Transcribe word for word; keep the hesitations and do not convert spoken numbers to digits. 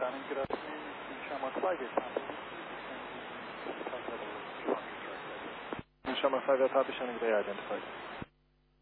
Shannon, good afternoon. It's Shamrock five eight Papa Whiskey, descending Papa Level two hundred direct. Shamrock five eight Papa Shannon, they identified.